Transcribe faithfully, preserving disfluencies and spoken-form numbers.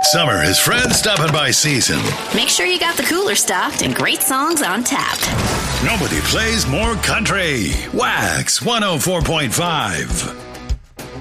Summer is friend stopping by season. Make sure you got the cooler stocked and great songs on tap. Nobody plays more country. Wax one oh four point five.